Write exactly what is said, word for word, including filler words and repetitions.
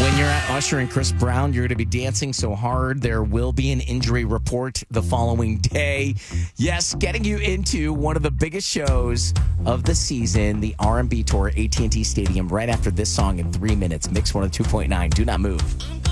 When you're at Usher and Chris Brown, you're going to be dancing so hard, there will be an injury report the following day. Yes, getting you into one of the biggest shows of the season, the R and B Tour, A T and T Stadium, right after this song in three minutes. Mix one oh two point nine. Do not move.